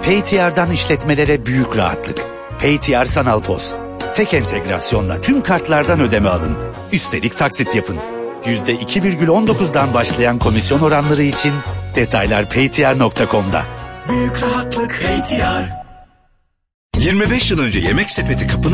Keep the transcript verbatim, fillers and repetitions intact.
Paytr'dan işletmelere büyük rahatlık. Paytr Sanal Poz. Tek entegrasyonla tüm kartlardan ödeme alın. Üstelik taksit yapın. yüzde iki virgül on dokuzdan başlayan komisyon oranları için detaylar paytr nokta com'da. Büyük rahatlık Paytr. yirmi beş yıl önce Yemek Sepeti kapını